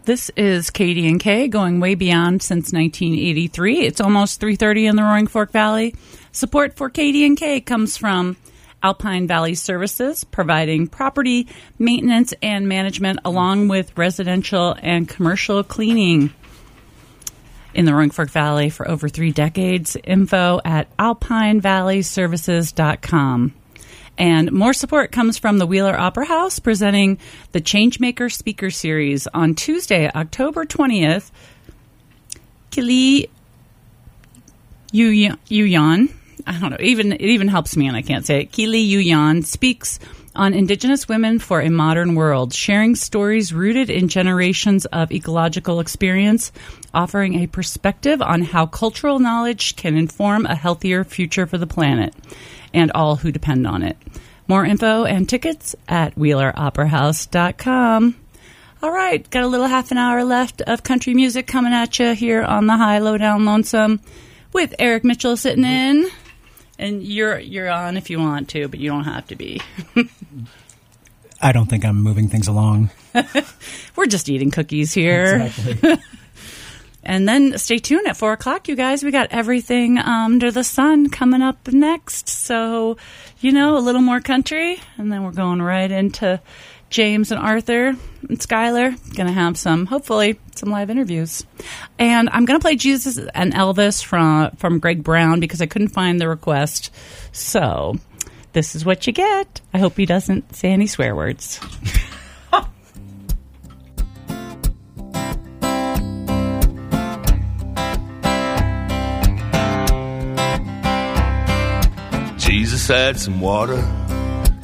This is KD&K, going way beyond since 1983. It's almost 3:30 in the Roaring Fork Valley. Support for KD&K comes from Alpine Valley Services, providing property maintenance and management along with residential and commercial cleaning in the Roaring Fork Valley for over 3 decades. Info at alpinevalleyservices.com. And more support comes from the Wheeler Opera House, presenting the Changemaker Speaker Series on Tuesday, October 20th. Kili Yuyan, I don't know, it even helps me and I can't say it. Kili Yuyan speaks on Indigenous women for a modern world, sharing stories rooted in generations of ecological experience, offering a perspective on how cultural knowledge can inform a healthier future for the planet and all who depend on it. More info and tickets at WheelerOperaHouse.com. All right, got a little half an hour left of country music coming at you here on the High Low Down Lonesome with Eric Mitchell sitting in. And you're on if you want to, but you don't have to be. I don't think I'm moving things along. We're just eating cookies here. Exactly. And then stay tuned at 4 o'clock, you guys. We got everything under the sun coming up next. So, a little more country. And then we're going right into James and Arthur and Skylar. Going to have hopefully, some live interviews. And I'm going to play Jesus and Elvis from Greg Brown because I couldn't find the request. So, this is what you get. I hope he doesn't say any swear words. Jesus had some water